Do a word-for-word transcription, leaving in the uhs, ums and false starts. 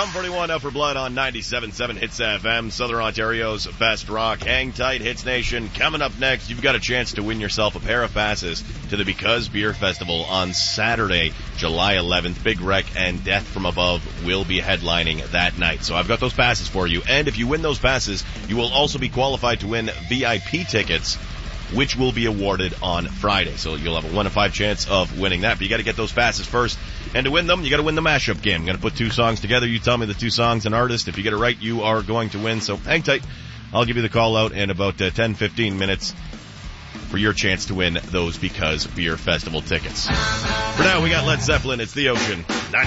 Sum forty-one, Up for Blood on ninety-seven point seven Hits F M, Southern Ontario's best rock. Hang tight, Hits Nation. Coming up next, you've got a chance to win yourself a pair of passes to the Because Beer Festival on Saturday, July eleventh. Big Wreck and Death from Above will be headlining that night. So I've got those passes for you. And if you win those passes, you will also be qualified to win V I P tickets, which will be awarded on Friday. So you'll have a one in five chance of winning that. But you got to get those passes first. And to win them, you got to win the mashup game. I'm going to put two songs together. You tell me the two songs and artist. If you get it right, you are going to win. So hang tight. I'll give you the call out in about uh, ten, fifteen minutes for your chance to win those Because Beer Festival tickets. For now, we got Led Zeppelin. It's The Ocean.